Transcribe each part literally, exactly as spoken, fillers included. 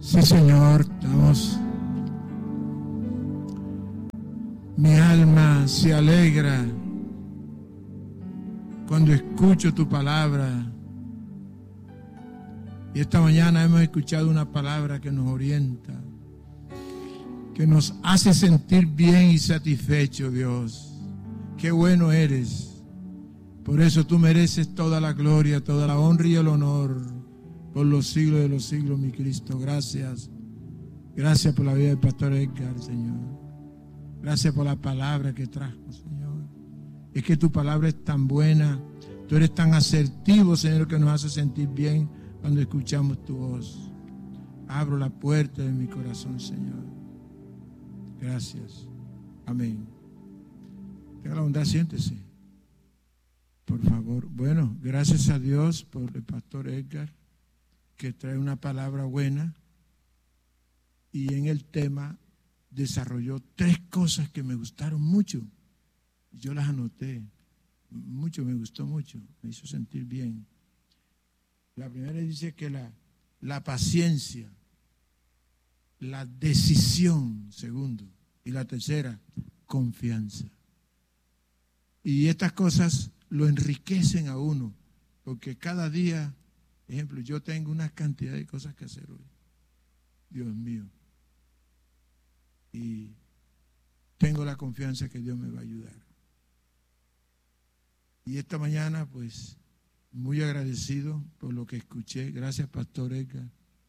Sí, Señor, estamos. Mi alma se alegra cuando escucho tu palabra. Y esta mañana hemos escuchado una palabra que nos orienta, que nos hace sentir bien y satisfecho, Dios. Qué bueno eres. Por eso tú mereces toda la gloria, toda la honra y el honor por los siglos de los siglos, mi Cristo. Gracias. Gracias por la vida del pastor Edgar, Señor. Gracias por la palabra que trajo, Señor. Es que tu palabra es tan buena. Tú eres tan asertivo, Señor, que nos hace sentir bien cuando escuchamos tu voz. Abro la puerta de mi corazón, Señor. Gracias. Amén. Tenga la bondad, siéntese. Por favor. Bueno, gracias a Dios por el pastor Edgar, que trae una palabra buena, y en el tema desarrolló tres cosas que me gustaron mucho. Yo las anoté. Mucho, me gustó mucho. Me hizo sentir bien. La primera dice que la, la paciencia, la decisión, segundo, y la tercera, confianza. Y estas cosas lo enriquecen a uno, porque cada día, ejemplo, yo tengo una cantidad de cosas que hacer hoy. Dios mío. Y tengo la confianza que Dios me va a ayudar. Y esta mañana, pues, muy agradecido por lo que escuché. Gracias, pastor Edgar.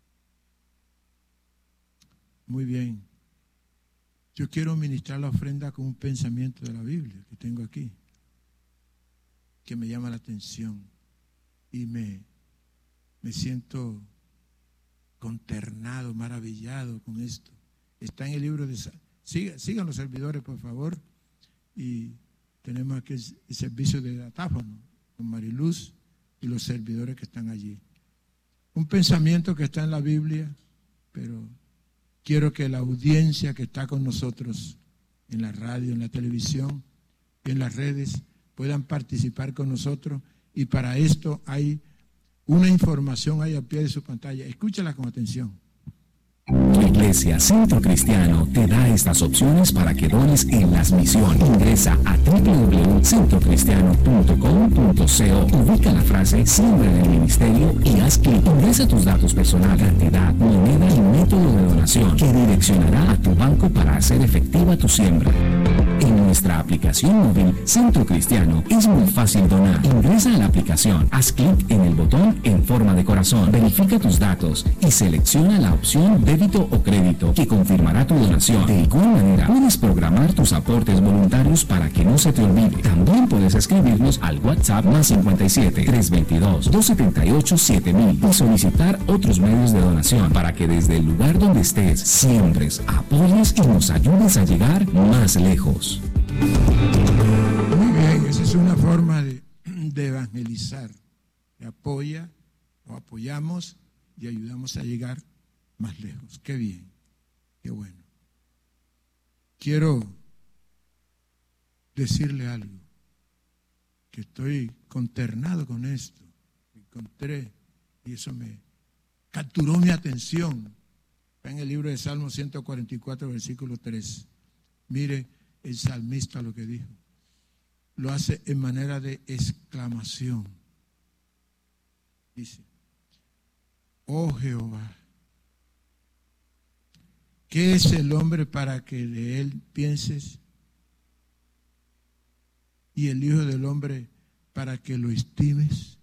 Muy bien. Yo quiero ministrar la ofrenda con un pensamiento de la Biblia que tengo aquí, que me llama la atención y me, me siento consternado, maravillado con esto. Está en el libro de... Sigan, sigan los servidores, por favor. Y tenemos aquí el, el servicio de datáfono con Mariluz y los servidores que están allí. Un pensamiento que está en la Biblia, pero quiero que la audiencia que está con nosotros en la radio, en la televisión y en las redes puedan participar con nosotros, y para esto hay una información ahí al pie de su pantalla. Escúchala con atención. La Iglesia Centro Cristiano te da estas opciones para que dones en las misiones. Ingresa a doble u doble u doble u punto centro cristiano punto com punto co, ubica la frase Siembra en el Ministerio y haz clic. Ingresa tus datos personales, cantidad, moneda y método de donación, que direccionará a tu banco para hacer efectiva tu siembra. En nuestra aplicación móvil Centro Cristiano es muy fácil donar. Ingresa a la aplicación, haz clic en el botón en forma de corazón, verifica tus datos y selecciona la opción débito o crédito, que confirmará tu donación. De igual manera, puedes programar tus aportes voluntarios para que no se te olvide. También puedes escribirnos al WhatsApp más cincuenta y siete, trescientos veintidós, doscientos setenta y ocho, siete mil y solicitar otros medios de donación para que desde el lugar donde estés siembres, apoyes y nos ayudes a llegar más lejos. Muy bien, esa es una forma de, de evangelizar. Que apoya o apoyamos y ayudamos a llegar más lejos. Qué bien, qué bueno. Quiero decirle algo, que estoy consternado con esto. Encontré y eso me capturó mi atención. Está en el libro de Salmos ciento cuarenta y cuatro, versículo tres. Mire el salmista lo que dijo. Lo hace en manera de exclamación. Dice: oh Jehová, ¿qué es el hombre para que de él pienses? ¿Y el Hijo del Hombre para que lo estimes?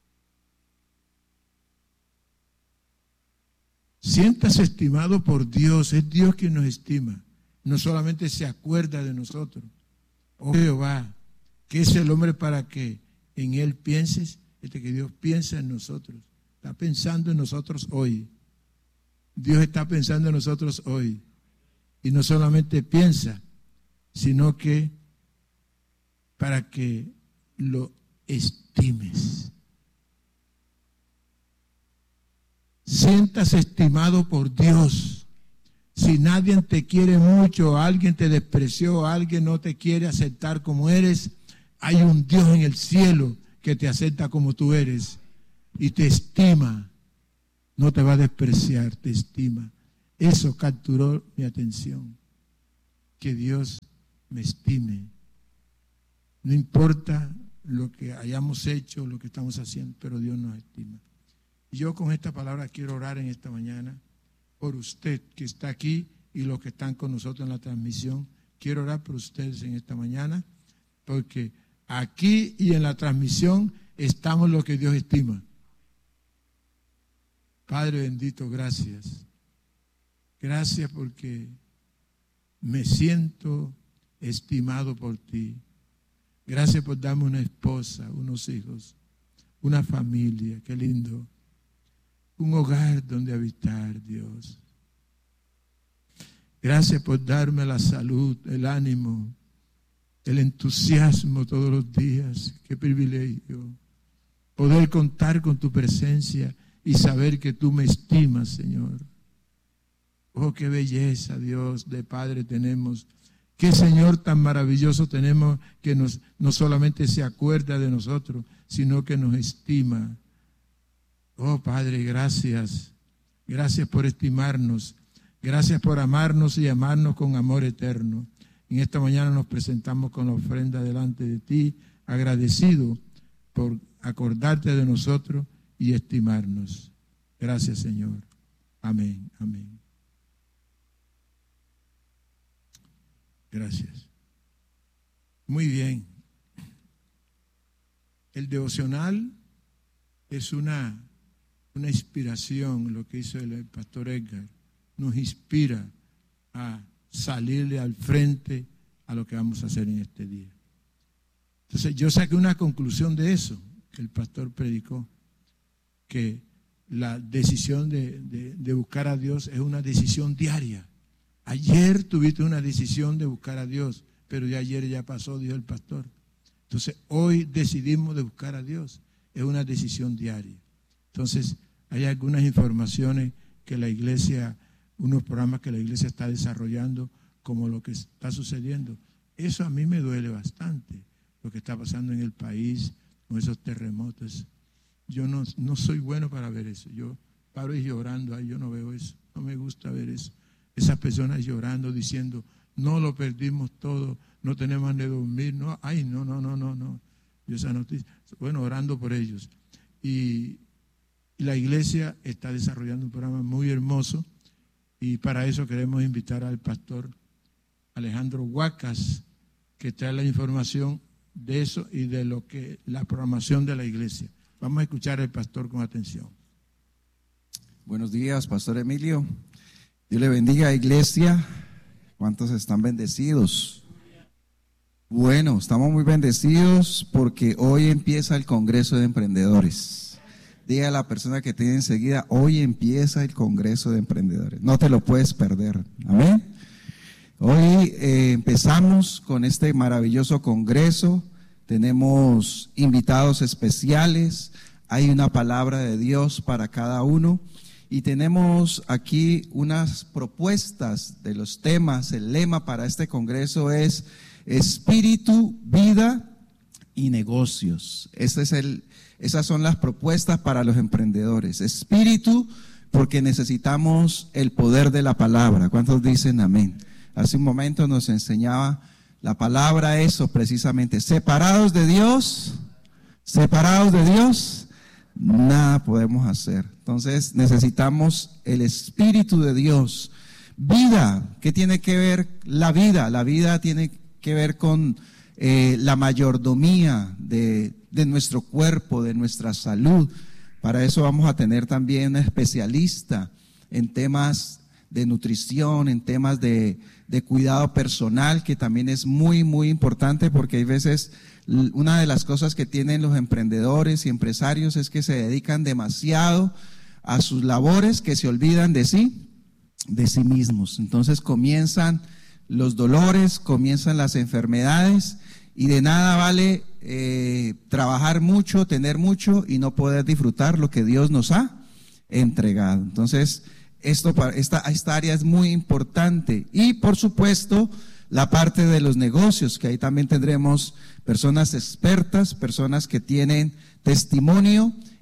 Siéntase estimado por Dios. Es Dios quien nos estima. No solamente se acuerda de nosotros. Oh Jehová, ¿qué es el hombre para que en él pienses? Este que Dios piensa en nosotros. Está pensando en nosotros hoy. Dios está pensando en nosotros hoy. Y no solamente piensa, sino que para que lo estimes. Siéntase estimado por Dios. Si nadie te quiere mucho, alguien te despreció, alguien no te quiere aceptar como eres, hay un Dios en el cielo que te acepta como tú eres y te estima no te va a despreciar, te estima. Eso capturó mi atención, que Dios me estime. No importa lo que hayamos hecho, lo que estamos haciendo, pero Dios nos estima. Y yo con esta palabra quiero orar en esta mañana por usted que está aquí y los que están con nosotros en la transmisión. Quiero orar por ustedes en esta mañana, porque aquí y en la transmisión estamos los que Dios estima. Padre bendito, gracias. Gracias porque me siento estimado por ti. Gracias por darme una esposa, unos hijos, una familia, qué lindo. Un hogar donde habitar, Dios. Gracias por darme la salud, el ánimo, el entusiasmo todos los días. Qué privilegio poder contar con tu presencia y saber que tú me estimas, Señor. Oh, qué belleza, Dios, de Padre tenemos. Qué Señor tan maravilloso tenemos, que nos, no solamente se acuerda de nosotros, sino que nos estima. Oh, Padre, gracias. Gracias por estimarnos. Gracias por amarnos y amarnos con amor eterno. En esta mañana nos presentamos con la ofrenda delante de ti, agradecido por acordarte de nosotros y estimarnos. Gracias, Señor. Amén, amén. Gracias. Muy bien. El devocional es una, una inspiración, lo que hizo el, el pastor Edgar. Nos inspira a salirle al frente a lo que vamos a hacer en este día. Entonces yo saqué una conclusión de eso, que el pastor predicó, que la decisión de, de, de buscar a Dios es una decisión diaria. Ayer tuviste una decisión de buscar a Dios, pero de ayer ya pasó, dijo el pastor. Entonces hoy decidimos de buscar a Dios, es una decisión diaria. Entonces hay algunas informaciones que la iglesia, unos programas que la iglesia está desarrollando, como lo que está sucediendo. Eso a mí me duele bastante, lo que está pasando en el país, con esos terremotos. Yo no, no soy bueno para ver eso. Yo paro y llorando, ay, yo no veo eso, no me gusta ver eso. Esas personas llorando, diciendo, no lo perdimos todo, no tenemos de dormir, no, ay, no, no, no, no, no. Y esa noticia, bueno, orando por ellos. Y, y la iglesia está desarrollando un programa muy hermoso, y para eso queremos invitar al pastor Alejandro Huacas, que trae la información de eso y de lo que la programación de la iglesia. Vamos a escuchar al pastor con atención. Buenos días, pastor Emilio. Dios le bendiga, iglesia. ¿Cuántos están bendecidos? Bueno, estamos muy bendecidos porque hoy empieza el Congreso de Emprendedores. Diga a la persona que tiene enseguida, hoy empieza el Congreso de Emprendedores. No te lo puedes perder. Amén. Hoy eh, empezamos con este maravilloso congreso. Tenemos invitados especiales. Hay una palabra de Dios para cada uno. Y tenemos aquí unas propuestas de los temas. El lema para este congreso es Espíritu, Vida y Negocios. Ese es el, esas son las propuestas para los emprendedores. Espíritu, porque necesitamos el poder de la palabra. ¿Cuántos dicen amén? Hace un momento nos enseñaba la palabra eso precisamente. Separados de Dios, separados de Dios, nada podemos hacer. Entonces necesitamos el Espíritu de Dios. Vida, ¿qué tiene que ver la vida? La vida tiene que ver con eh, la mayordomía de, de nuestro cuerpo, de nuestra salud. Para eso vamos a tener también un especialista en temas de nutrición, en temas de, de cuidado personal, que también es muy, muy importante, porque hay veces una de las cosas que tienen los emprendedores y empresarios es que se dedican demasiado a sus labores, que se olvidan de sí, de sí mismos. Entonces comienzan los dolores, comienzan las enfermedades, y de nada vale eh, trabajar mucho, tener mucho y no poder disfrutar lo que Dios nos ha entregado. Entonces esto, esta, esta área es muy importante. Y por supuesto la parte de los negocios, que ahí también tendremos personas expertas, personas que tienen testimonio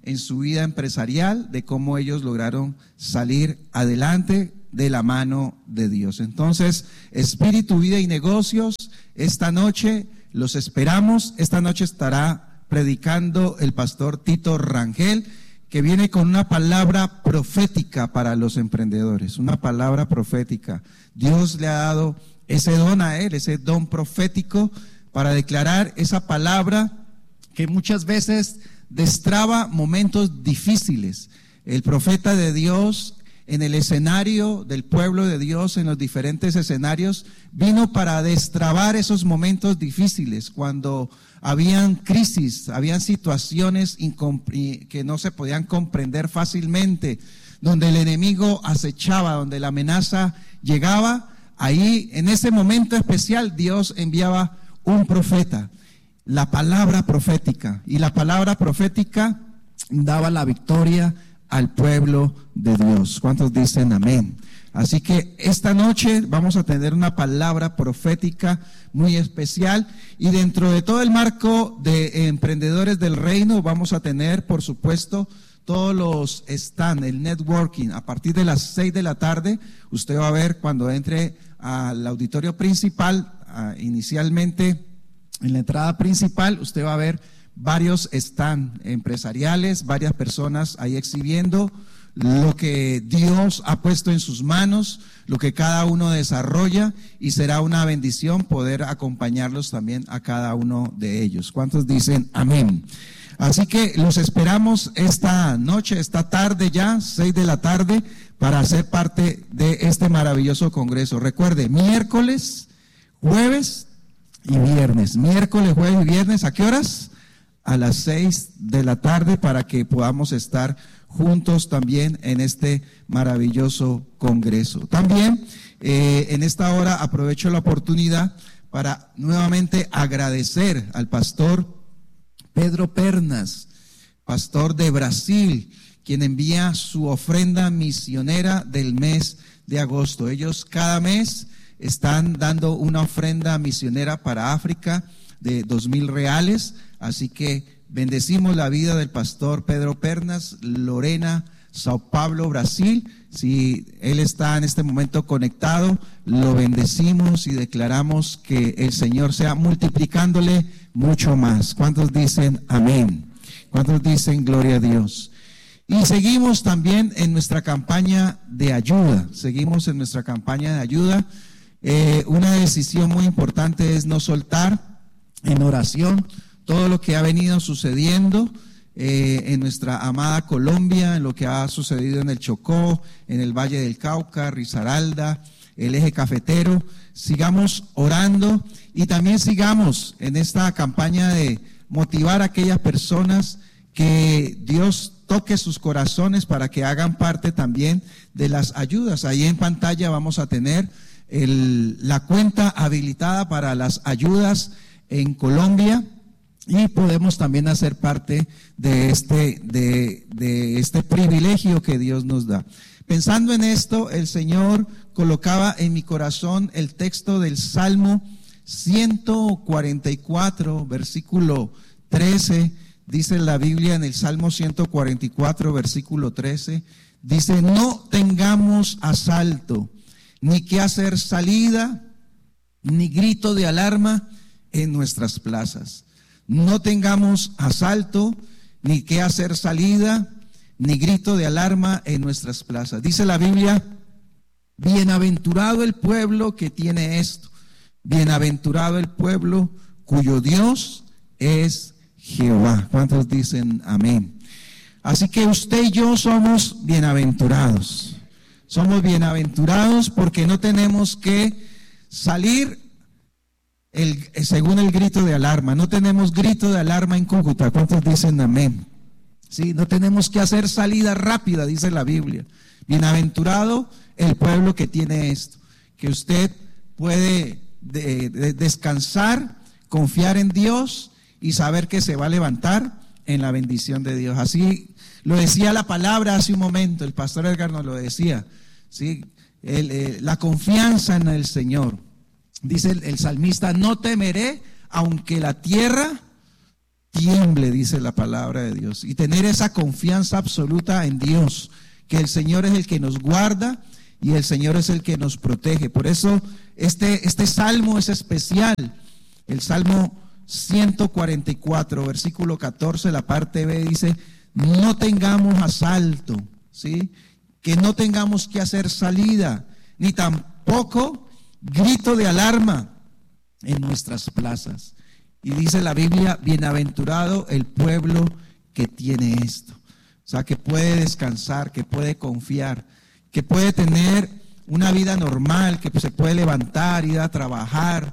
en su vida empresarial, de cómo ellos lograron salir adelante de la mano de Dios. Entonces, Espíritu, Vida y Negocios, esta noche los esperamos. Esta noche estará predicando el pastor Tito Rangel, que viene con una palabra profética para los emprendedores, una palabra profética. Dios le ha dado ese don a él, ese don profético, para declarar esa palabra que muchas veces destraba momentos difíciles. El profeta de Dios en el escenario del pueblo de Dios, en los diferentes escenarios, vino para destrabar esos momentos difíciles, cuando habían crisis, habían situaciones que no se podían comprender fácilmente, donde el enemigo acechaba, donde la amenaza llegaba. Ahí, en ese momento especial, Dios enviaba un profeta, la palabra profética, y la palabra profética daba la victoria al pueblo de Dios. ¿Cuántos dicen amén? Así que esta noche vamos a tener una palabra profética muy especial, y dentro de todo el marco de emprendedores del reino vamos a tener, por supuesto, todos los stand, el networking. A partir de las seis de la tarde, usted va a ver, cuando entre al auditorio principal, inicialmente en la entrada principal, usted va a ver varios stand empresariales, varias personas ahí exhibiendo lo que Dios ha puesto en sus manos, lo que cada uno desarrolla, y será una bendición poder acompañarlos también a cada uno de ellos. ¿Cuántos dicen amén? Así que los esperamos esta noche, esta tarde ya, seis de la tarde, para ser parte de este maravilloso congreso. Recuerde, miércoles, jueves y viernes. Miércoles, jueves y viernes, ¿a qué horas? A las seis de la tarde, para que podamos estar juntos también en este maravilloso congreso. También eh, en esta hora aprovecho la oportunidad para nuevamente agradecer al pastor Pedro Pernas, pastor de Brasil, quien envía su ofrenda misionera del mes de agosto. Ellos cada mes están dando una ofrenda misionera para África de dos mil reales, así que bendecimos la vida del pastor Pedro Pernas, Lorena, Sao Paulo, Brasil. Si él está en este momento conectado, lo bendecimos y declaramos que el Señor sea multiplicándole mucho más. ¿Cuántos dicen amén? ¿Cuántos dicen gloria a Dios? Y seguimos también en nuestra campaña de ayuda, seguimos en nuestra campaña de ayuda. Eh, una decisión muy importante es no soltar en oración todo lo que ha venido sucediendo eh, en nuestra amada Colombia, en lo que ha sucedido en el Chocó, en el Valle del Cauca, Risaralda, el eje cafetero. Sigamos orando y también sigamos en esta campaña de motivar a aquellas personas que Dios toque sus corazones para que hagan parte también de las ayudas. Ahí en pantalla vamos a tener el, la cuenta habilitada para las ayudas en Colombia, y podemos también hacer parte de este, de, de este privilegio que Dios nos da. Pensando en esto, el Señor colocaba en mi corazón el texto del Salmo ciento cuarenta y cuatro, versículo trece. Dice la Biblia en el Salmo ciento cuarenta y cuatro, versículo trece, dice: no tengamos asalto, ni que hacer salida, ni grito de alarma en nuestras plazas. No tengamos asalto, ni que hacer salida, ni grito de alarma en nuestras plazas. Dice la Biblia: bienaventurado el pueblo que tiene esto, bienaventurado el pueblo cuyo Dios es Jehová. ¿Cuántos dicen amén? Así que usted y yo somos bienaventurados. Somos bienaventurados porque no tenemos que salir El, según el grito de alarma. No tenemos grito de alarma en Cúcuta. ¿Cuántos dicen amén? Sí, no tenemos que hacer salida rápida, dice la Biblia. Bienaventurado el pueblo que tiene esto, que usted puede de, de descansar, confiar en Dios y saber que se va a levantar en la bendición de Dios. Así lo decía la palabra hace un momento, el pastor Edgar nos lo decía, ¿sí? el, el, la confianza en el Señor. Dice el, el salmista: no temeré aunque la tierra tiemble, dice la palabra de Dios, y tener esa confianza absoluta en Dios, que el Señor es el que nos guarda y el Señor es el que nos protege. Por eso este, este salmo es especial. El Salmo ciento cuarenta y cuatro, versículo catorce, la parte B dice: no tengamos asalto, ¿sí? Que no tengamos que hacer salida, ni tampoco grito de alarma en nuestras plazas. Y dice la Biblia: bienaventurado el pueblo que tiene esto. O sea, que puede descansar, que puede confiar, que puede tener una vida normal, que se puede levantar, ir a trabajar,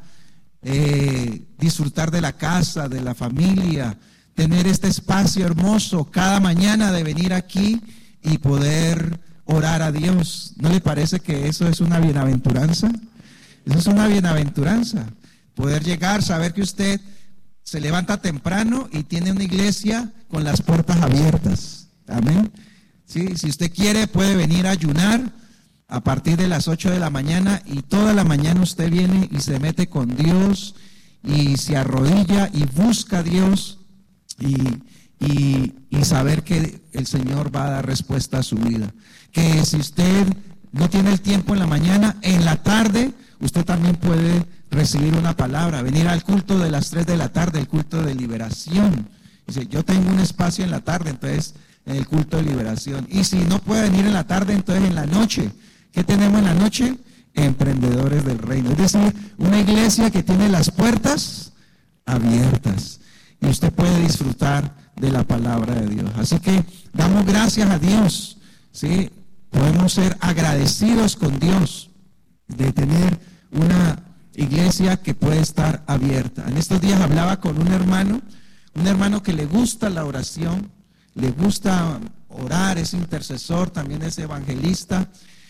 eh, disfrutar de la casa, de la familia, tener este espacio hermoso cada mañana de venir aquí y poder orar a Dios. ¿No le parece que eso es una bienaventuranza? Eso es una bienaventuranza. Poder llegar, saber que usted se levanta temprano y tiene una iglesia con las puertas abiertas. Amén. Sí, si usted quiere puede venir a ayunar a partir de las ocho de la mañana y toda la mañana usted viene y se mete con Dios y se arrodilla y busca a Dios y, y, y saber que el Señor va a dar respuesta a su vida. Que si usted no tiene el tiempo en la mañana, en la tarde usted también puede recibir una palabra, venir al culto de las tres de la tarde, el culto de liberación. Dice, yo tengo un espacio en la tarde, entonces en el culto de liberación. Y si no puede venir en la tarde, entonces en la noche. ¿Qué tenemos en la noche? Emprendedores del reino. Es decir, una iglesia que tiene las puertas abiertas y usted puede disfrutar de la palabra de Dios. Así que damos gracias a Dios, ¿sí? Podemos ser agradecidos con Dios de tener una iglesia que puede estar abierta. En estos días hablaba con un hermano, un hermano que le gusta la oración, le gusta orar, es intercesor, también es evangelista,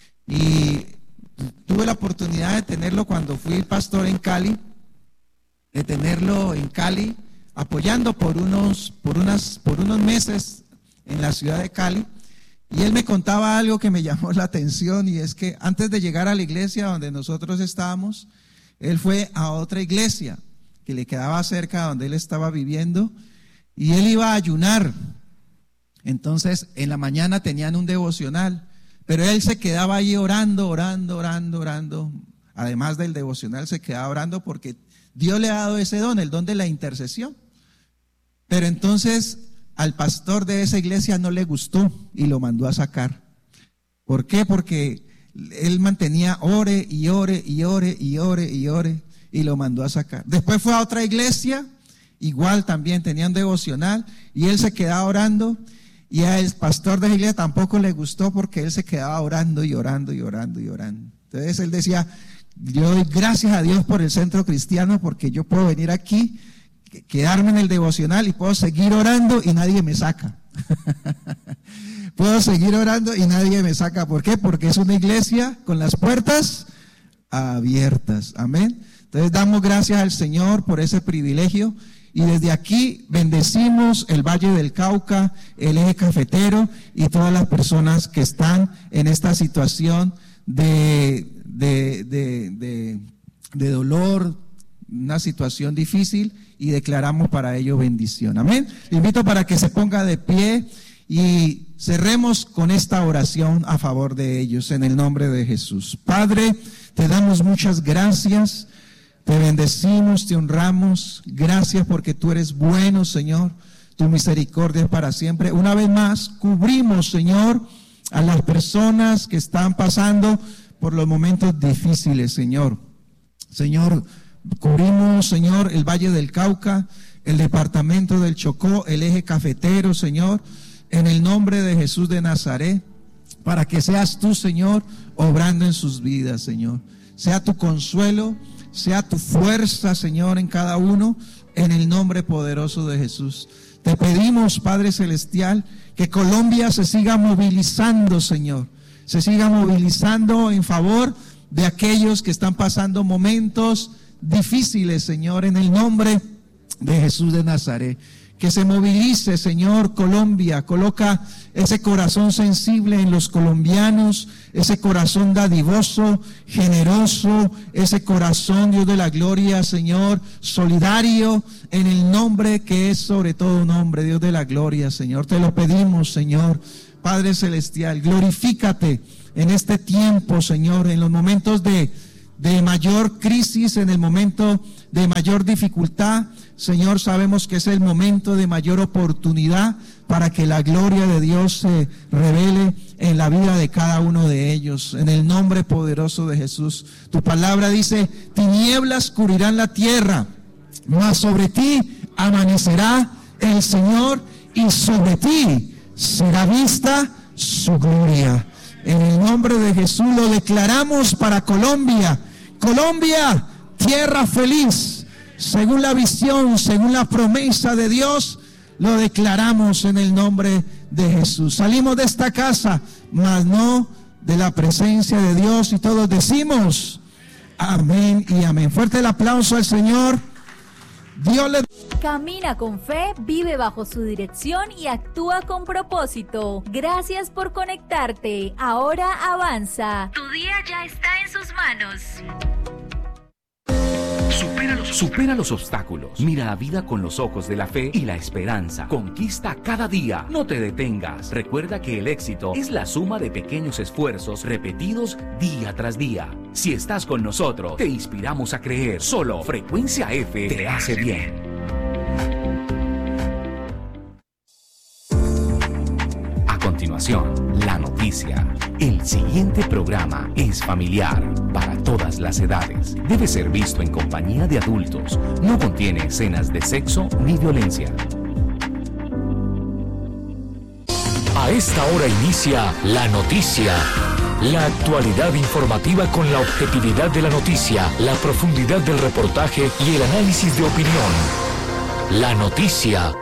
y tuve la oportunidad de tenerlo cuando fui pastor en Cali, de tenerlo en Cali, apoyando por unos, por unas, por unos meses en la ciudad de Cali, y él me contaba algo que me llamó la atención, y es que antes de llegar a la iglesia donde nosotros estábamos, él fue a otra iglesia que le quedaba cerca de donde él estaba viviendo, y él iba a ayunar. Entonces en la mañana tenían un devocional, pero él se quedaba ahí orando, orando, orando, orando. Además del devocional se quedaba orando porque Dios le ha dado ese don, el don de la intercesión. Pero entonces al pastor de esa iglesia no le gustó y lo mandó a sacar. ¿Por qué? Porque él mantenía ore y ore y ore y ore y ore y lo mandó a sacar. Después fue a otra iglesia, igual también tenía un devocional y él se quedaba orando. Y al pastor de la iglesia tampoco le gustó porque él se quedaba orando y orando y orando y orando. Entonces él decía, yo doy gracias a Dios por el centro cristiano porque yo puedo venir aquí, quedarme en el devocional y puedo seguir orando y nadie me saca. Puedo seguir orando y nadie me saca. ¿Por qué? Porque es una iglesia con las puertas abiertas. Amén. Entonces damos gracias al Señor por ese privilegio. Y desde aquí bendecimos el Valle del Cauca, el Eje Cafetero y todas las personas que están en esta situación de, de, de, de, de dolor, una situación difícil, y declaramos para ello bendición. Amén. Le invito para que se ponga de pie y cerremos con esta oración a favor de ellos en el nombre de Jesús. Padre, te damos muchas gracias. Te bendecimos, te honramos. Gracias porque tú eres bueno, Señor. Tu misericordia es para siempre. Una vez más, cubrimos, Señor, a las personas que están pasando por los momentos difíciles, Señor. Señor, cubrimos, Señor, el Valle del Cauca, el departamento del Chocó, el Eje Cafetero, Señor, en el nombre de Jesús de Nazaret, para que seas tú, Señor, obrando en sus vidas, Señor. Sea tu consuelo, sea tu fuerza, Señor, en cada uno, en el nombre poderoso de Jesús. Te pedimos, Padre Celestial, que Colombia se siga movilizando, Señor, se siga movilizando en favor de aquellos que están pasando momentos difíciles, Señor, en el nombre de Jesús de Nazaret. que se movilice, Señor, Colombia. Coloca ese corazón sensible en los colombianos, ese corazón dadivoso, generoso, ese corazón, Dios de la gloria, Señor, solidario, en el nombre que es sobre todo nombre, Dios de la gloria, Señor. Te lo pedimos, Señor, Padre Celestial, glorifícate en este tiempo, Señor, en los momentos de, de mayor crisis, en el momento de mayor dificultad. Señor, sabemos que es el momento de mayor oportunidad para que la gloria de Dios se revele en la vida de cada uno de ellos, en el nombre poderoso de Jesús. Tu palabra dice: tinieblas cubrirán la tierra, mas sobre ti amanecerá el Señor, y sobre ti será vista su gloria. En el nombre de Jesús lo declaramos para Colombia. Colombia, tierra feliz. Según la visión, según la promesa de Dios, lo declaramos en el nombre de Jesús. Salimos de esta casa, mas no de la presencia de Dios, y todos decimos amén y amén. Fuerte el aplauso al Señor. Dios le... Camina con fe, vive bajo su dirección y actúa con propósito. Gracias por conectarte. Ahora avanza. Tu día ya está en sus manos. Supera los, supera los obstáculos. Mira la vida con los ojos de la fe y la esperanza. Conquista cada día. No te detengas. Recuerda que el éxito es la suma de pequeños esfuerzos repetidos día tras día. Si estás con nosotros, te inspiramos a creer. Solo Frecuencia F te hace bien. A continuación, la noticia. El siguiente programa es familiar para todas las edades. Debe ser visto en compañía de adultos. No contiene escenas de sexo ni violencia. A esta hora inicia La Noticia. La actualidad informativa con la objetividad de la noticia, la profundidad del reportaje y el análisis de opinión. La Noticia.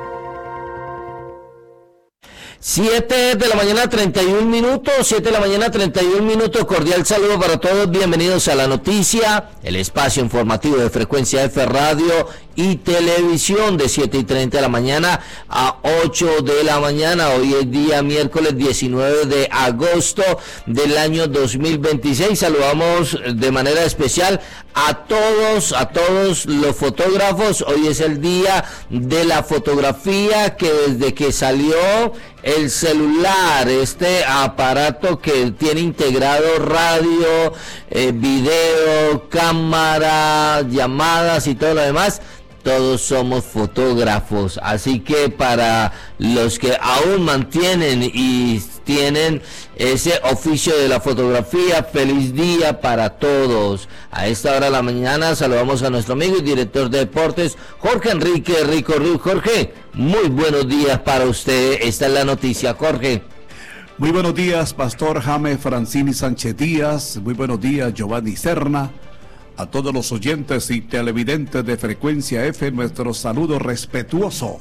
Siete de la mañana, treinta y un minutos, siete de la mañana, treinta y un minutos, cordial saludo para todos, bienvenidos a La Noticia, el espacio informativo de Frecuencia F Radio y Televisión, de siete y treinta de la mañana a ocho de la mañana. Hoy es día miércoles diecinueve de agosto del año dos mil veintiséis. Saludamos de manera especial a todos, a todos los fotógrafos. Hoy es el día de la fotografía, que desde que salió el celular, este aparato que tiene integrado radio, eh, video, cámara, llamadas y todo lo demás, todos somos fotógrafos. Así que para los que aún mantienen y tienen ese oficio de la fotografía, feliz día para todos. A esta hora de la mañana saludamos a nuestro amigo y director de deportes, Jorge Enrique Rico Ruiz. Jorge, muy buenos días para usted. Esta es la noticia, Jorge. Muy buenos días, Pastor Jaime Francini Sánchez Díaz. Muy buenos días, Giovanni Serna. A todos los oyentes y televidentes de Frecuencia F, nuestro saludo respetuoso.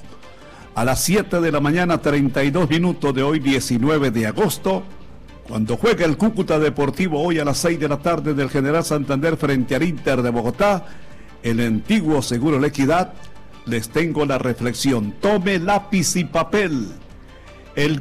A las siete de la mañana, treinta y dos minutos de hoy, diecinueve de agosto, cuando juega el Cúcuta Deportivo hoy a las seis de la tarde del General Santander frente al Inter de Bogotá, el antiguo Seguro La Equidad, les tengo la reflexión. Tome lápiz y papel. El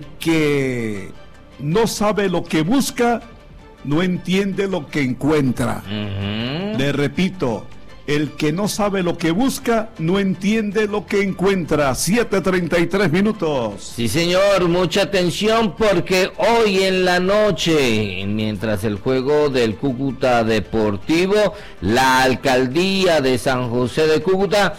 que no sabe lo que busca, no entiende lo que encuentra. Uh-huh. Le repito, el que no sabe lo que busca, no entiende lo que encuentra. siete treinta y tres minutos. Sí, señor, mucha atención, porque hoy en la noche, mientras el juego del Cúcuta Deportivo, la alcaldía de San José de Cúcuta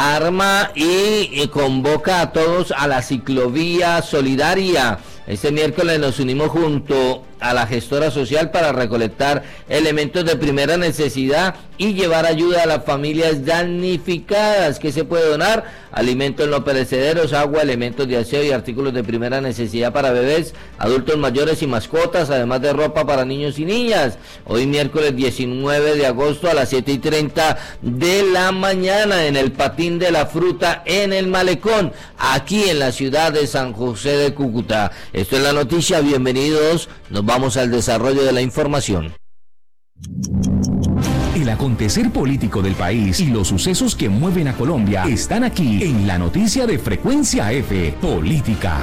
arma y, y convoca a todos a la ciclovía solidaria. Este miércoles nos unimos junto a la gestora social para recolectar elementos de primera necesidad y llevar ayuda a las familias damnificadas. ¿Qué se puede donar? Alimentos no perecederos, agua, elementos de aseo y artículos de primera necesidad para bebés, adultos mayores y mascotas, además de ropa para niños y niñas. Hoy miércoles diecinueve de agosto a las siete y treinta de la mañana en el Patín de la Fruta en el Malecón, aquí en la ciudad de San José de Cúcuta. Esto es la noticia, bienvenidos, nos vamos al desarrollo de la información. El acontecer político del país y los sucesos que mueven a Colombia están aquí en la noticia de Frecuencia F. Política.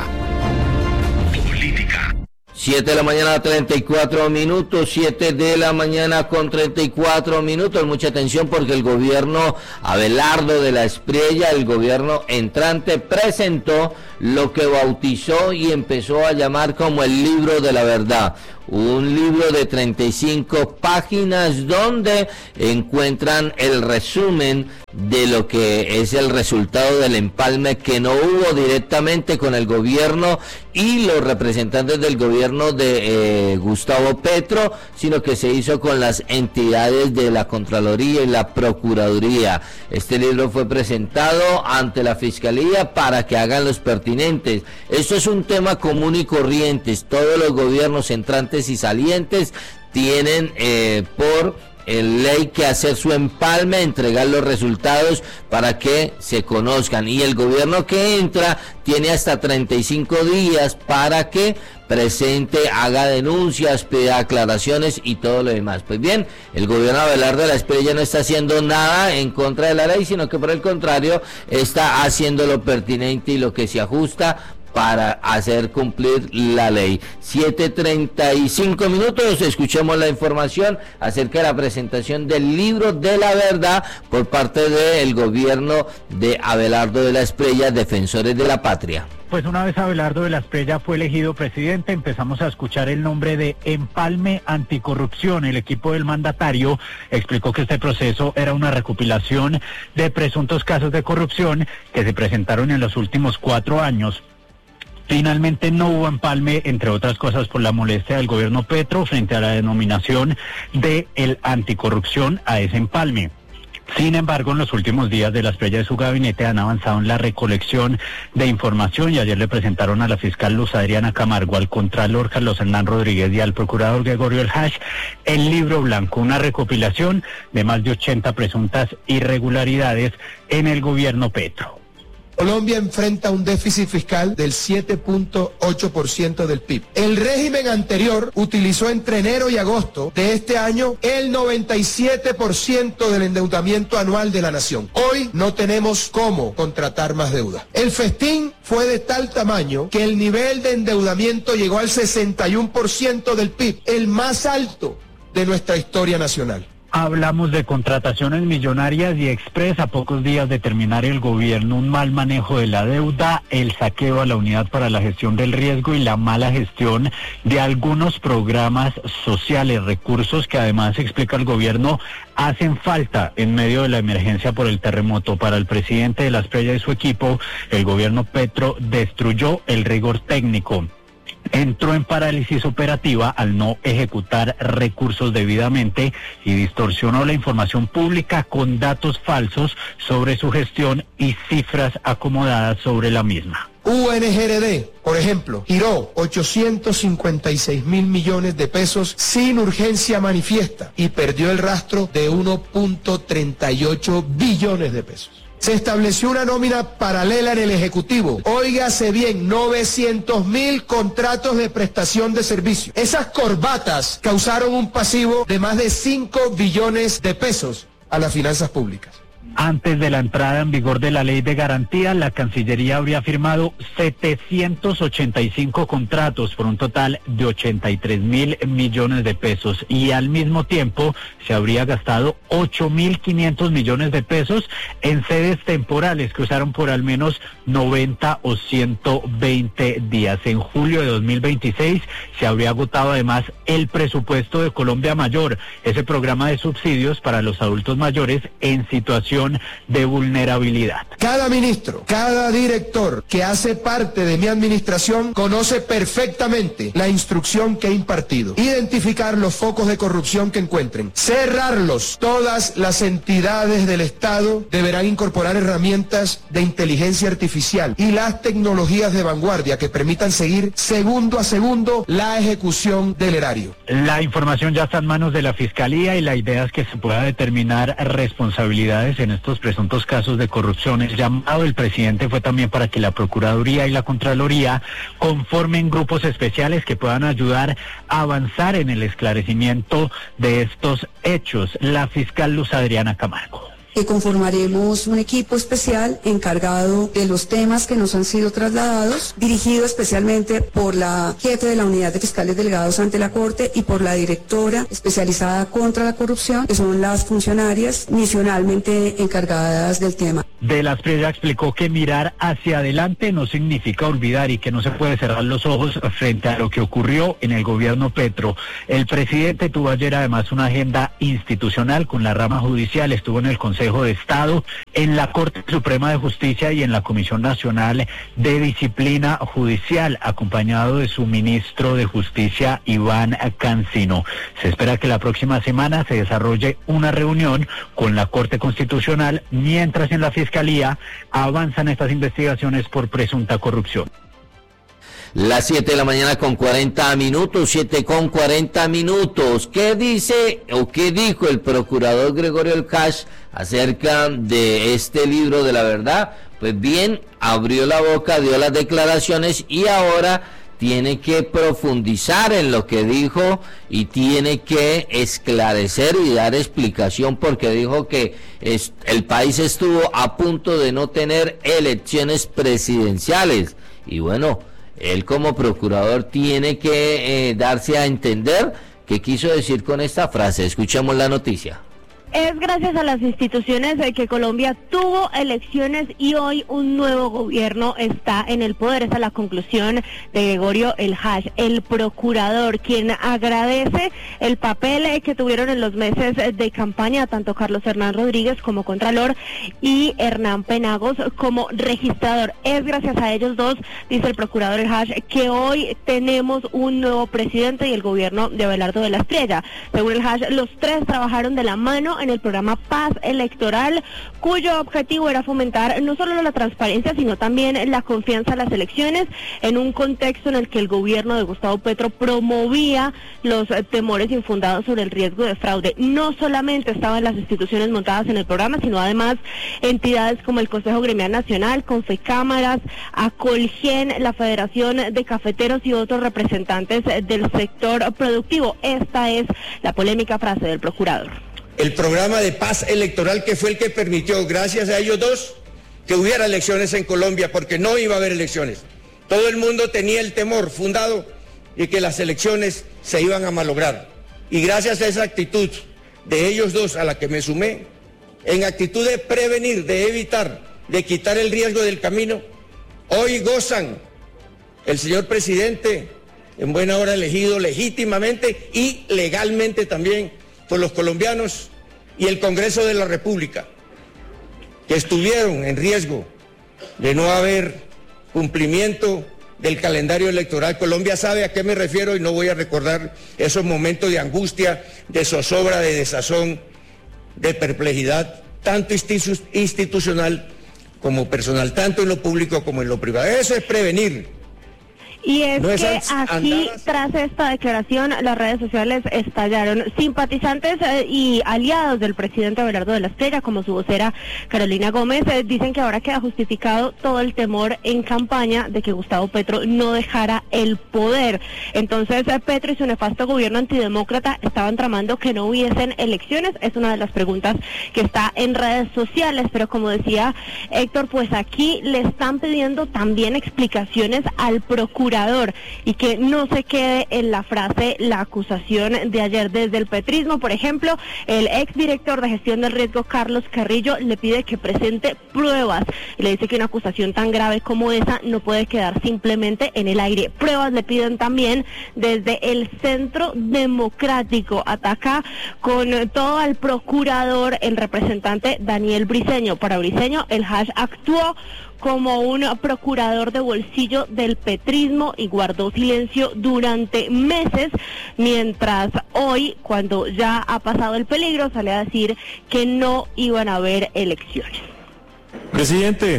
Política. siete de la mañana, treinta y cuatro minutos, siete de la mañana con treinta y cuatro minutos. Mucha atención porque el gobierno Abelardo de la Espriella, el gobierno entrante, presentó lo que bautizó y empezó a llamar como el libro de la verdad. Un libro de treinta y cinco páginas donde encuentran el resumen de lo que es el resultado del empalme que no hubo directamente con el gobierno y los representantes del gobierno de eh, Gustavo Petro, sino que se hizo con las entidades de la Contraloría y la Procuraduría. Este libro fue presentado ante la Fiscalía para que hagan los pertinentes. Esto es un tema común y corriente. Todos los gobiernos entrantes y salientes tienen eh, por en ley que hacer su empalme, entregar los resultados para que se conozcan, y el gobierno que entra tiene hasta treinta y cinco días para que presente, haga denuncias, pida aclaraciones y todo lo demás. Pues bien, el gobierno Abelardo de la Espriella no está haciendo nada en contra de la ley, sino que por el contrario está haciendo lo pertinente y lo que se ajusta para hacer cumplir la ley. siete treinta y cinco minutos, escuchemos la información acerca de la presentación del libro de la verdad por parte del gobierno de Abelardo de la Espriella, Defensores de la Patria. Pues una vez Abelardo de la Espriella fue elegido presidente, empezamos a escuchar el nombre de Empalme Anticorrupción. El equipo del mandatario explicó que este proceso era una recopilación de presuntos casos de corrupción que se presentaron en los últimos cuatro años. Finalmente no hubo empalme, entre otras cosas por la molestia del gobierno Petro frente a la denominación de el anticorrupción a ese empalme. Sin embargo, en los últimos días de la Espriella de su gabinete han avanzado en la recolección de información y ayer le presentaron a la fiscal Luz Adriana Camargo, al contralor Carlos Hernán Rodríguez y al procurador Gregorio El Hash el libro blanco, una recopilación de más de ochenta presuntas irregularidades en el gobierno Petro. Colombia enfrenta un déficit fiscal del siete punto ocho por ciento del P I B. El régimen anterior utilizó entre enero y agosto de este año el noventa y siete por ciento del endeudamiento anual de la nación. Hoy no tenemos cómo contratar más deuda. El festín fue de tal tamaño que el nivel de endeudamiento llegó al sesenta y uno por ciento del P I B, el más alto de nuestra historia nacional. Hablamos de contrataciones millonarias y express a pocos días de terminar el gobierno, un mal manejo de la deuda, el saqueo a la unidad para la gestión del riesgo y la mala gestión de algunos programas sociales, recursos que además, explica el gobierno, hacen falta en medio de la emergencia por el terremoto. Para el presidente de la Espriella y su equipo, el gobierno Petro destruyó el rigor técnico. Entró en parálisis operativa al no ejecutar recursos debidamente y distorsionó la información pública con datos falsos sobre su gestión y cifras acomodadas sobre la misma. U N G R D, por ejemplo, giró ochocientos cincuenta y seis mil millones de pesos sin urgencia manifiesta y perdió el rastro de uno punto treinta y ocho billones de pesos. Se estableció una nómina paralela en el Ejecutivo. Óigase bien, novecientos mil contratos de prestación de servicio. Esas corbatas causaron un pasivo de más de cinco billones de pesos a las finanzas públicas. Antes de la entrada en vigor de la ley de garantía, la Cancillería habría firmado setecientos ochenta y cinco contratos por un total de ochenta y tres mil millones de pesos y al mismo tiempo se habría gastado ocho mil quinientos millones de pesos en sedes temporales que usaron por al menos noventa o ciento veinte días. En julio de dos mil veintiséis se habría agotado además el presupuesto de Colombia Mayor, ese programa de subsidios para los adultos mayores en situación de vulnerabilidad. Cada ministro, cada director que hace parte de mi administración conoce perfectamente la instrucción que he impartido. Identificar los focos de corrupción que encuentren, cerrarlos. Todas las entidades del Estado deberán incorporar herramientas de inteligencia artificial y las tecnologías de vanguardia que permitan seguir segundo a segundo la ejecución del erario. La información ya está en manos de la Fiscalía y la idea es que se pueda determinar responsabilidades en estos presuntos casos de corrupción. El llamado del presidente fue también para que la Procuraduría y la Contraloría conformen grupos especiales que puedan ayudar a avanzar en el esclarecimiento de estos hechos. La fiscal Luz Adriana Camargo. Que conformaremos un equipo especial encargado de los temas que nos han sido trasladados, dirigido especialmente por la jefe de la Unidad de Fiscales Delegados ante la Corte y por la directora especializada contra la corrupción, que son las funcionarias misionalmente encargadas del tema. De las Presa explicó que mirar hacia adelante no significa olvidar y que no se puede cerrar los ojos frente a lo que ocurrió en el gobierno Petro. El presidente tuvo ayer además una agenda institucional con la rama judicial, estuvo en el Consejo de Estado, en la Corte Suprema de Justicia y en la Comisión Nacional de Disciplina Judicial, acompañado de su ministro de Justicia, Iván Cancino. Se espera que la próxima semana se desarrolle una reunión con la Corte Constitucional, mientras en la Fiscalía avanzan estas investigaciones por presunta corrupción. Las siete de la mañana con cuarenta minutos, siete con cuarenta minutos. ¿Qué dice o qué dijo el procurador Gregorio El Hash acerca de este libro de la verdad? Pues bien, abrió la boca, dio las declaraciones y ahora tiene que profundizar en lo que dijo y tiene que esclarecer y dar explicación, porque dijo que es, el país estuvo a punto de no tener elecciones presidenciales. Y bueno, él como procurador tiene que eh, darse a entender qué quiso decir con esta frase. Escuchemos la noticia. Es gracias a las instituciones de que Colombia tuvo elecciones y hoy un nuevo gobierno está en el poder. Esa es la conclusión de Gregorio El Hash, el procurador, quien agradece el papel que tuvieron en los meses de campaña tanto Carlos Hernán Rodríguez como Contralor y Hernán Penagos como registrador. Es gracias a ellos dos, dice el procurador El Hash, que hoy tenemos un nuevo presidente y el gobierno de Abelardo de la Espriella. Según El Hash, los tres trabajaron de la mano en el programa Paz Electoral, cuyo objetivo era fomentar no solo la transparencia, sino también la confianza en las elecciones, en un contexto en el que el gobierno de Gustavo Petro promovía los temores infundados sobre el riesgo de fraude. No solamente estaban las instituciones montadas en el programa, sino además entidades como el Consejo Gremial Nacional, Confecámaras, Acolgen, la Federación de Cafeteros y otros representantes del sector productivo. Esta es la polémica frase del procurador. El programa de paz electoral, que fue el que permitió, gracias a ellos dos, que hubiera elecciones en Colombia, porque no iba a haber elecciones. Todo el mundo tenía el temor fundado de que las elecciones se iban a malograr. Y gracias a esa actitud de ellos dos, a la que me sumé, en actitud de prevenir, de evitar, de quitar el riesgo del camino, hoy gozan el señor presidente, en buena hora elegido legítimamente y legalmente también por los colombianos, y el Congreso de la República, que estuvieron en riesgo de no haber cumplimiento del calendario electoral. Colombia sabe a qué me refiero y no voy a recordar esos momentos de angustia, de zozobra, de desazón, de perplejidad, tanto institucional como personal, tanto en lo público como en lo privado. Eso es prevenir. Y es no que aquí, tras esta declaración, las redes sociales estallaron. Simpatizantes eh, y aliados del presidente Abelardo de la Espriella, como su vocera Carolina Gómez, eh, dicen que ahora queda justificado todo el temor en campaña de que Gustavo Petro no dejara el poder. Entonces, eh, Petro y su nefasto gobierno antidemócrata estaban tramando que no hubiesen elecciones. Es una de las preguntas que está en redes sociales, pero como decía Héctor, pues aquí le están pidiendo también explicaciones al procurador y que no se quede en la frase la acusación de ayer. Desde el petrismo, por ejemplo, el exdirector de gestión del riesgo, Carlos Carrillo, le pide que presente pruebas y le dice que una acusación tan grave como esa no puede quedar simplemente en el aire. Pruebas le piden también desde el Centro Democrático. Ataca con todo al procurador el representante Daniel Briceño. Para Briceño, El Hash actuó como un procurador de bolsillo del petrismo y guardó silencio durante meses, mientras hoy, cuando ya ha pasado el peligro, sale a decir que no iban a haber elecciones. Presidente,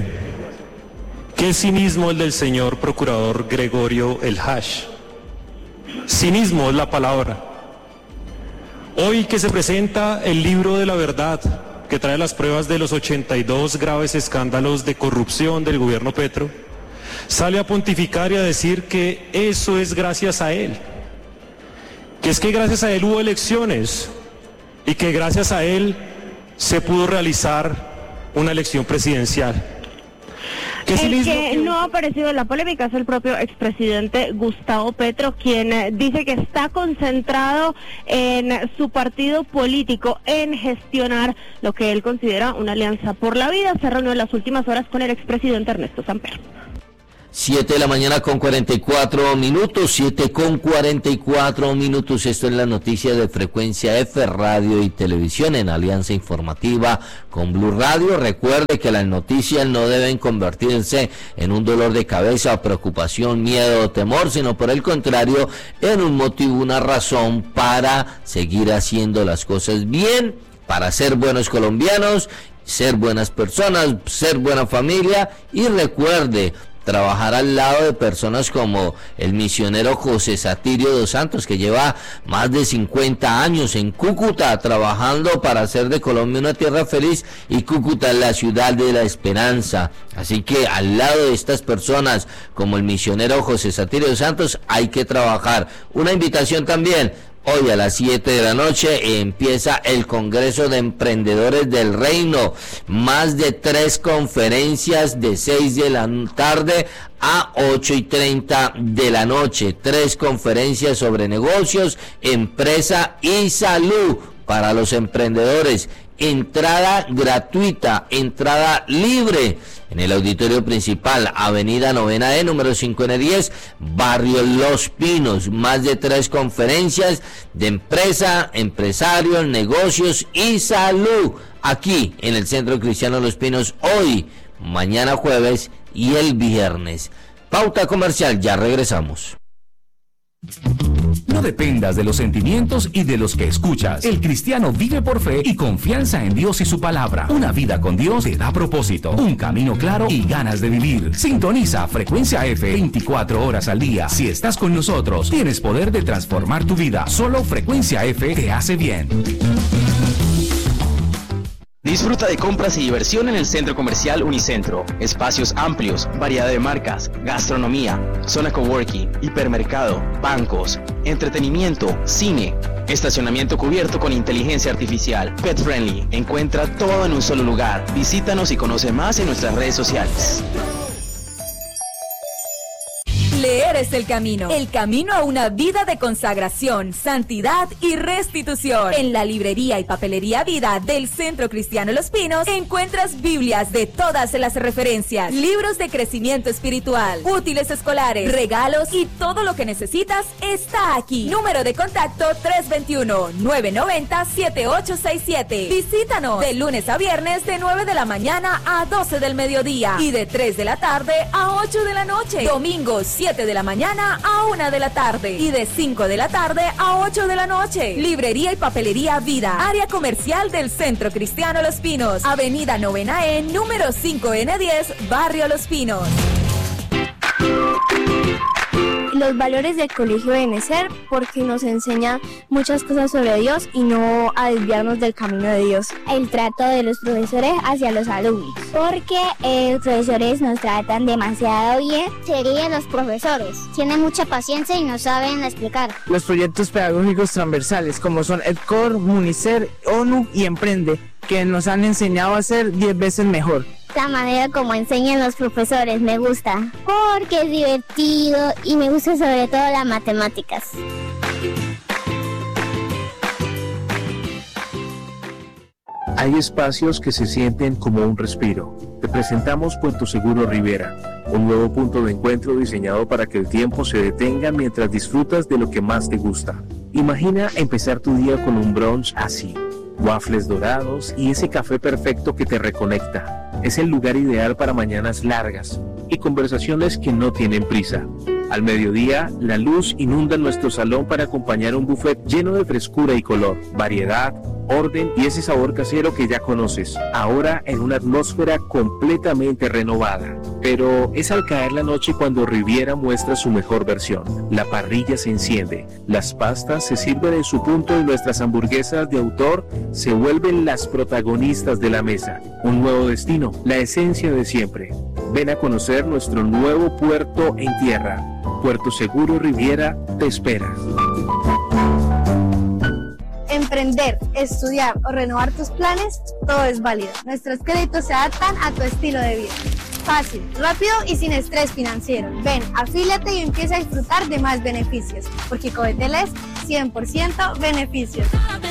qué cinismo el del señor procurador Gregorio El Hash. Cinismo es la palabra. Hoy que se presenta el libro de la verdad, que trae las pruebas de los ochenta y dos graves escándalos de corrupción del gobierno Petro, sale a pontificar y a decir que eso es gracias a él, que es que gracias a él hubo elecciones y que gracias a él se pudo realizar una elección presidencial. El que no ha aparecido en la polémica es el propio expresidente Gustavo Petro, quien dice que está concentrado en su partido político, en gestionar lo que él considera una alianza por la vida. Se reunió en las últimas horas con el expresidente Ernesto Samper. siete de la mañana con cuarenta y cuatro minutos, siete con cuarenta y cuatro minutos. Esto es la noticia de Frecuencia F, Radio y Televisión en alianza informativa con Blue Radio. Recuerde que las noticias no deben convertirse en un dolor de cabeza, preocupación, miedo o temor, sino por el contrario, en un motivo, una razón para seguir haciendo las cosas bien, para ser buenos colombianos, ser buenas personas, ser buena familia. Y recuerde, trabajar al lado de personas como el misionero José Satirio dos Santos, que lleva más de cincuenta años en Cúcuta trabajando para hacer de Colombia una tierra feliz, y Cúcuta es la ciudad de la esperanza. Así que al lado de estas personas como el misionero José Satirio dos Santos hay que trabajar. Una invitación también. Hoy a las siete de la noche empieza el Congreso de Emprendedores del Reino. Más de tres conferencias de seis de la tarde a ocho y treinta de la noche. Tres conferencias sobre negocios, empresa y salud para los emprendedores. Entrada gratuita, entrada libre. En el auditorio principal, Avenida Novena E, número cinco N diez, Barrio Los Pinos. Más de tres conferencias de empresa, empresarios, negocios y salud, aquí en el Centro Cristiano Los Pinos, hoy, mañana jueves y el viernes. Pauta comercial, ya regresamos. No dependas de los sentimientos y de los que escuchas. El cristiano vive por fe y confianza en Dios y su palabra. Una vida con Dios te da propósito, un camino claro y ganas de vivir. Sintoniza Frecuencia F veinticuatro horas al día. Si estás con nosotros, tienes poder de transformar tu vida. Solo Frecuencia F te hace bien. Disfruta de compras y diversión en el Centro Comercial Unicentro. Espacios amplios, variedad de marcas, gastronomía, zona coworking, hipermercado, bancos, entretenimiento, cine, estacionamiento cubierto con inteligencia artificial, pet friendly. Encuentra todo en un solo lugar. Visítanos y conoce más en nuestras redes sociales. Leer es el camino, el camino a una vida de consagración, santidad y restitución. En la librería y papelería Vida del Centro Cristiano Los Pinos encuentras Biblias de todas las referencias, libros de crecimiento espiritual, útiles escolares, regalos y todo lo que necesitas está aquí. Número de contacto tres dos uno, nueve nueve cero, siete ocho seis siete. Visítanos de lunes a viernes de nueve de la mañana a doce del mediodía y de tres de la tarde a ocho de la noche. Domingos siete de la mañana a una de la tarde y de cinco de la tarde a ocho de la noche. Librería y papelería Vida, área comercial del Centro Cristiano Los Pinos, Avenida Novena E, número cinco N diez, Barrio Los Pinos. Los valores del colegio deben ser porque nos enseña muchas cosas sobre Dios y no a desviarnos del camino de Dios. El trato de los profesores hacia los alumnos, porque eh, los profesores nos tratan demasiado bien. Serían los profesores, tienen mucha paciencia y nos saben explicar. Los proyectos pedagógicos transversales como son EdCor, Municer, ONU y Emprende, que nos han enseñado a ser diez veces mejor. La manera como enseñan los profesores me gusta, porque es divertido y me gusta sobre todo las matemáticas. Hay espacios que se sienten como un respiro. Te presentamos Puerto Seguro Rivera, un nuevo punto de encuentro diseñado para que el tiempo se detenga mientras disfrutas de lo que más te gusta. Imagina empezar tu día con un brunch así, waffles dorados y ese café perfecto que te reconecta. Es el lugar ideal para mañanas largas y conversaciones que no tienen prisa. Al mediodía, la luz inunda nuestro salón para acompañar un buffet lleno de frescura y color, variedad, orden y ese sabor casero que ya conoces, ahora en una atmósfera completamente renovada. Pero es al caer la noche cuando Riviera muestra su mejor versión. La parrilla se enciende, las pastas se sirven en su punto y nuestras hamburguesas de autor se vuelven las protagonistas de la mesa. Un nuevo destino, la esencia de siempre. Ven a conocer nuestro nuevo puerto en tierra. Puerto Seguro Riviera te espera. Emprender, estudiar o renovar tus planes, todo es válido. Nuestros créditos se adaptan a tu estilo de vida. Fácil, rápido y sin estrés financiero. Ven, afíliate y empieza a disfrutar de más beneficios, porque Codetel es cien por ciento beneficios.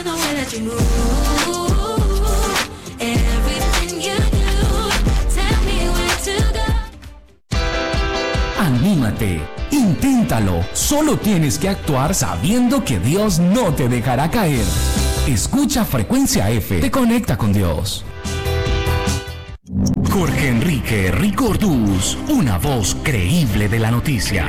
Anímate, inténtalo. Solo tienes que actuar sabiendo que Dios no te dejará caer. Escucha Frecuencia F, te conecta con Dios. Jorge Enrique Ricordús, una voz creíble de la noticia.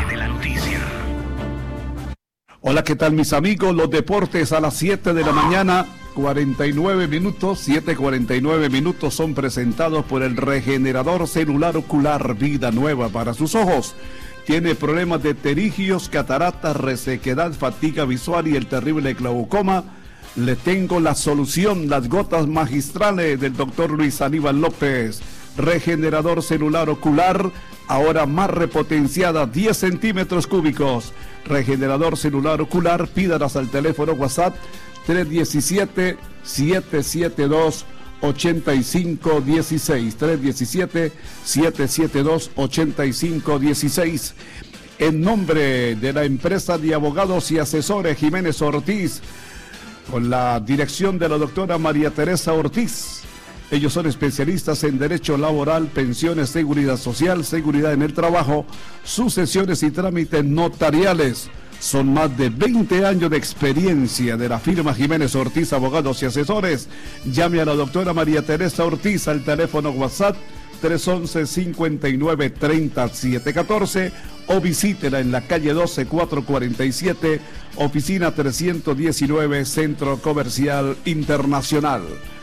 Hola, ¿qué tal mis amigos? Los deportes a las siete de la mañana, cuarenta y nueve minutos, siete cuarenta y nueve minutos son presentados por el regenerador celular ocular Vida Nueva para sus ojos. Tiene problemas de pterigios, cataratas, resequedad, fatiga visual y el terrible glaucoma. Le tengo la solución, las gotas magistrales del doctor Luis Aníbal López. Regenerador celular ocular, ahora más repotenciada, diez centímetros cúbicos. Regenerador celular ocular, pídalas al teléfono WhatsApp tres uno siete, siete siete dos, ocho cinco uno seis, tres uno siete, siete siete dos, ocho cinco uno seis. En nombre de la empresa de abogados y asesores Jiménez Ortiz, con la dirección de la doctora María Teresa Ortiz. Ellos son especialistas en derecho laboral, pensiones, seguridad social, seguridad en el trabajo, sucesiones y trámites notariales. Son más de veinte años de experiencia de la firma Jiménez Ortiz, abogados y asesores. Llame a la doctora María Teresa Ortiz al teléfono WhatsApp tres once, cincuenta y nueve, treinta, setecientos catorce o visítela en la calle doce, cuatrocientos cuarenta y siete, oficina trescientos diecinueve, Centro Comercial Internacional.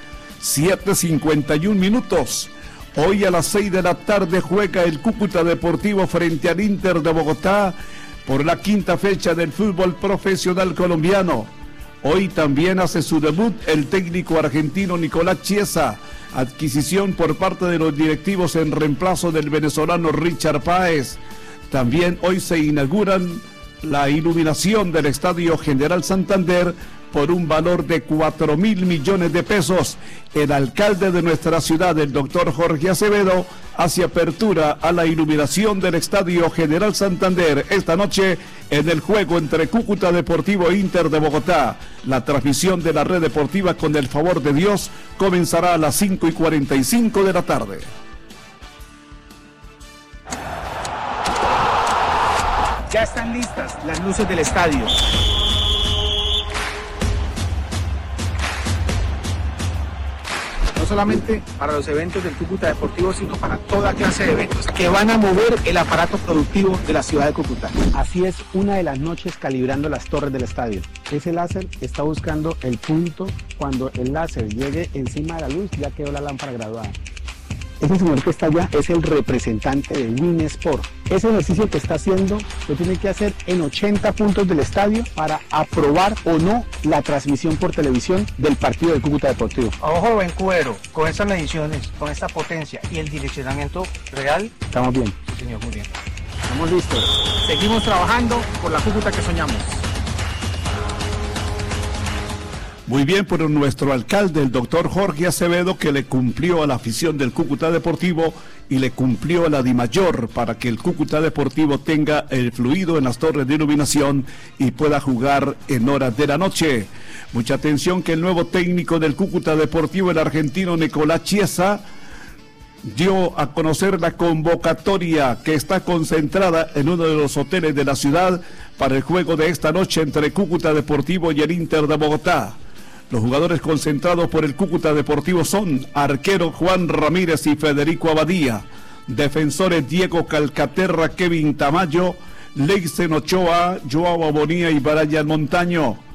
siete cincuenta y un minutos. Hoy a las seis de la tarde juega el Cúcuta Deportivo frente al Inter de Bogotá por la quinta fecha del fútbol profesional colombiano. Hoy también hace su debut el técnico argentino Nicolás Chiesa, adquisición por parte de los directivos en reemplazo del venezolano Richard Páez. También hoy se inauguran la iluminación del Estadio General Santander por un valor de cuatro mil millones de pesos. El alcalde de nuestra ciudad, el doctor Jorge Acevedo, hace apertura a la iluminación del Estadio General Santander esta noche en el juego entre Cúcuta Deportivo e Inter de Bogotá. La transmisión de la red deportiva, con el favor de Dios, comenzará a las cinco y cuarenta y cinco de la tarde. Ya están listas las luces del estadio. No solamente para los eventos del Cúcuta Deportivo, sino para toda clase de eventos que van a mover el aparato productivo de la ciudad de Cúcuta. Así es, una de las noches calibrando las torres del estadio. Ese láser está buscando el punto. Cuando el láser llegue encima de la luz, ya quedó la lámpara graduada. Ese señor que está allá es el representante de Win Sport. Ese ejercicio que está haciendo lo tiene que hacer en ochenta puntos del estadio para aprobar o no la transmisión por televisión del partido del Cúcuta Deportivo. A ojo buen cubero, con estas mediciones, con esta potencia y el direccionamiento real. Estamos bien. Sí, señor, muy bien. Estamos listos. Seguimos trabajando por la Cúcuta que soñamos. Muy bien por nuestro alcalde, el doctor Jorge Acevedo, que le cumplió a la afición del Cúcuta Deportivo y le cumplió a la DIMAYOR para que el Cúcuta Deportivo tenga el fluido en las torres de iluminación y pueda jugar en horas de la noche. Mucha atención que el nuevo técnico del Cúcuta Deportivo, el argentino Nicolás Chiesa, dio a conocer la convocatoria que está concentrada en uno de los hoteles de la ciudad para el juego de esta noche entre Cúcuta Deportivo y el Inter de Bogotá. Los jugadores concentrados por el Cúcuta Deportivo son arquero Juan Ramírez y Federico Abadía, defensores Diego Calcaterra, Kevin Tamayo, Leisen Ochoa, Joao Bonilla y Brian Montaño,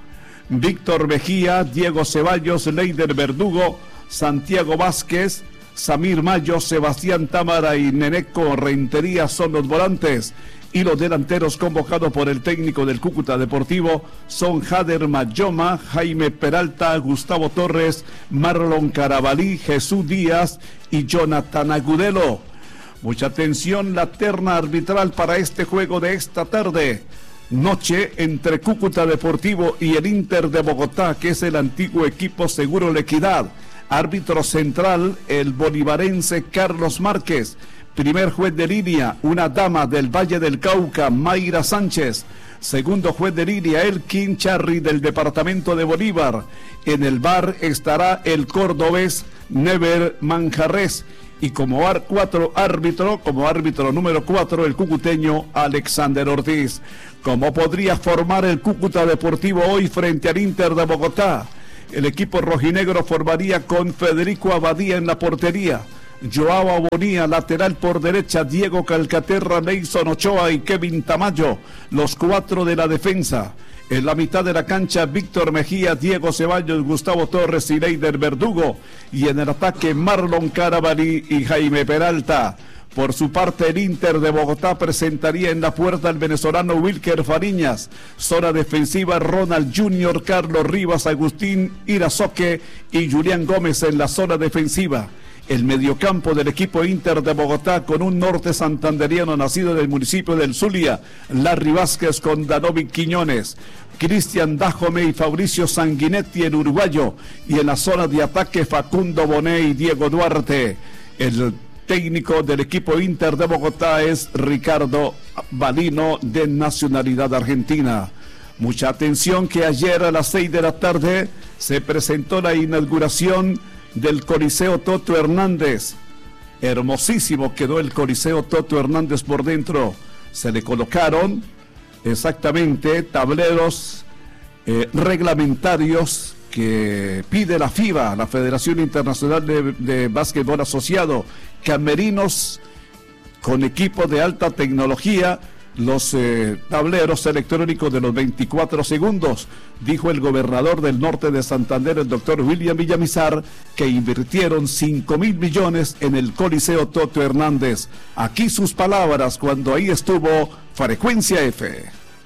Víctor Mejía, Diego Ceballos, Leider Verdugo, Santiago Vázquez, Samir Mayo, Sebastián Támara y Neneco Rentería son los volantes. Y los delanteros convocados por el técnico del Cúcuta Deportivo son Jader Mayoma, Jaime Peralta, Gustavo Torres, Marlon Carabalí, Jesús Díaz y Jonathan Agudelo. Mucha atención, la terna arbitral para este juego de esta tarde. Noche entre Cúcuta Deportivo y el Inter de Bogotá, que es el antiguo equipo Seguro La Equidad. Árbitro central, el bolivarense Carlos Márquez. Primer juez de línea, una dama del Valle del Cauca, Mayra Sánchez. Segundo juez de línea, Elkin Charri del departamento de Bolívar. En el V A R estará el cordobés Never Manjarres. Y como ar cuatro árbitro, como árbitro número cuatro, el cucuteño Alexander Ortiz. ¿Cómo podría formar el Cúcuta Deportivo hoy frente al Inter de Bogotá? El equipo rojinegro formaría con Federico Abadía en la portería, Joao Bonía, lateral por derecha, Diego Calcaterra, Neyson Ochoa y Kevin Tamayo, los cuatro de la defensa. En la mitad de la cancha, Víctor Mejía, Diego Ceballos, Gustavo Torres y Leider Verdugo. Y en el ataque, Marlon Carabalí y Jaime Peralta. Por su parte, el Inter de Bogotá presentaría en la puerta al venezolano Wilker Fariñas. Zona defensiva, Ronald Junior, Carlos Rivas, Agustín Irazoque y Julián Gómez en la zona defensiva. El mediocampo del equipo Inter de Bogotá con un norte santanderiano nacido del municipio del Zulia, Larry Vázquez con Danovic Quiñones, Cristian Dajome y Fabricio Sanguinetti, el uruguayo, y en la zona de ataque Facundo Bonet y Diego Duarte. El técnico del equipo Inter de Bogotá es Ricardo Balino, de nacionalidad argentina. Mucha atención que ayer a las seis de la tarde se presentó la inauguración del Coliseo Toto Hernández. Hermosísimo quedó el Coliseo Toto Hernández por dentro. Se le colocaron exactamente tableros eh, reglamentarios que pide la FIBA, la Federación Internacional de, de Básquetbol Asociado, camerinos con equipo de alta tecnología, los eh, tableros electrónicos de los veinticuatro segundos. Dijo el gobernador del norte de Santander, el doctor William Villamizar, que invirtieron cinco mil millones en el Coliseo Toto Hernández. Aquí sus palabras cuando ahí estuvo Frecuencia F.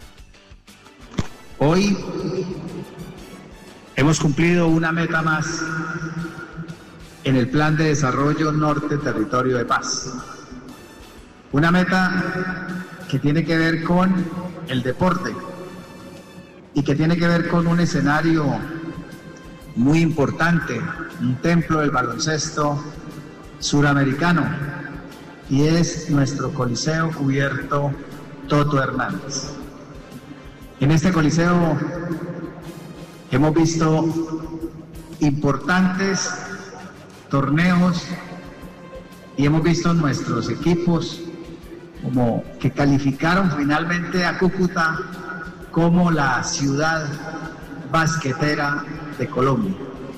Hoy hemos cumplido una meta más en el Plan de Desarrollo Norte Territorio de Paz. Una meta que tiene que ver con el deporte y que tiene que ver con un escenario muy importante, un templo del baloncesto suramericano, y es nuestro Coliseo cubierto Toto Hernández. En este coliseo hemos visto importantes torneos y hemos visto nuestros equipos como que calificaron finalmente a Cúcuta como la ciudad basquetera de Colombia.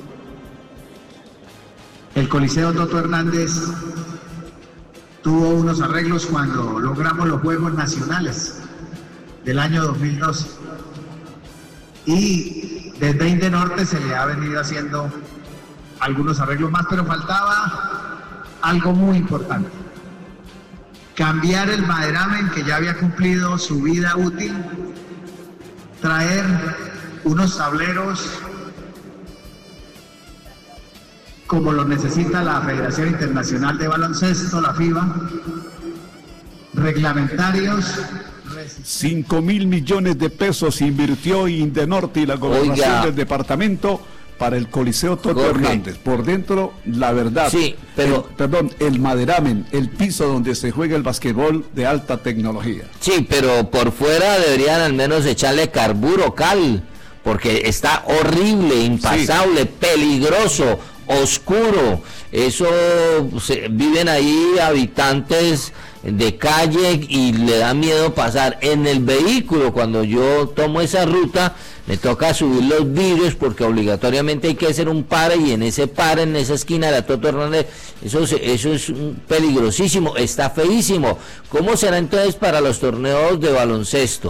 El Coliseo Toto Hernández tuvo unos arreglos cuando logramos los Juegos Nacionales del año dos mil doce, y desde Inde Norte se le ha venido haciendo algunos arreglos más, pero faltaba algo muy importante: cambiar el maderamen que ya había cumplido su vida útil, traer unos tableros como lo necesita la Federación Internacional de Baloncesto, la FIBA, reglamentarios. Cinco mil millones de pesos invirtió Indenorte y la gobernación Oiga. del departamento para el Coliseo Toto Jorge. Hernández. Por dentro, la verdad. Sí, pero... El, perdón, el maderamen, el piso donde se juega el basquetbol de alta tecnología. Sí, pero por fuera deberían al menos echarle carburo, cal, porque está horrible, impasable, sí, peligroso, oscuro. Eso, se, viven ahí habitantes de calle y le da miedo pasar. En el vehículo, cuando yo tomo esa ruta, me toca subir los vidrios porque obligatoriamente hay que hacer un pare, y en ese pare, en esa esquina de la Toto Hernández, eso, eso es peligrosísimo, está feísimo. ¿Cómo será entonces para los torneos de baloncesto?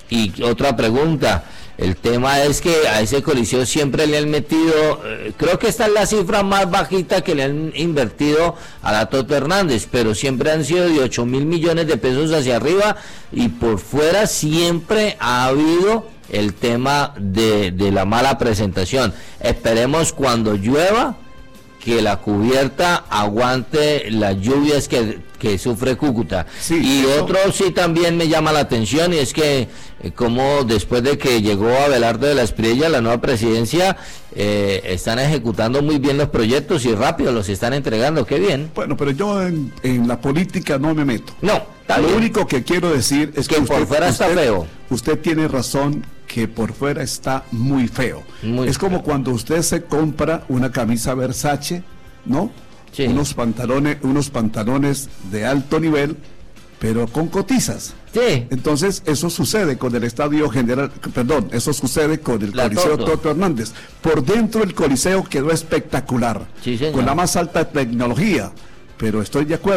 Y otra pregunta, el tema es que a ese coliseo siempre le han metido, eh, creo que esta es la cifra más bajita que le han invertido a la Toto Hernández, pero siempre han sido de ocho mil millones de pesos hacia arriba, y por fuera siempre ha habido el tema de, de la mala presentación. Esperemos cuando llueva que la cubierta aguante las lluvias que, que sufre Cúcuta. Sí, y eso. Otro sí también me llama la atención, y es que eh, como después de que llegó Abelardo de la Espriella, la nueva presidencia, eh, están ejecutando muy bien los proyectos y rápido los están entregando. Qué bien. Bueno, pero yo en, en la política no me meto. No, lo bien. único que quiero decir es que, que usted, por fuera usted, está feo. Usted tiene razón, que por fuera está muy feo. Muy es feo. Como cuando usted se compra una camisa Versace, ¿no? Sí. Unos pantalones, unos pantalones de alto nivel, pero con cotizas. Sí. Entonces, eso sucede con el Estadio General, perdón, eso sucede con el la Coliseo Toto. Toto Hernández. Por dentro el Coliseo quedó espectacular, sí, señor. Con la más alta tecnología, pero estoy de acuerdo.